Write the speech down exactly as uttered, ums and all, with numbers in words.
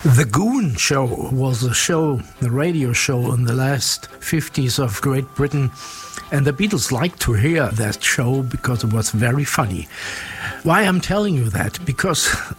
The Goon Show was a show, a radio show in the last fifties of Great Britain, and the Beatles liked to hear that show because it was very funny. Why I'm telling you that? Because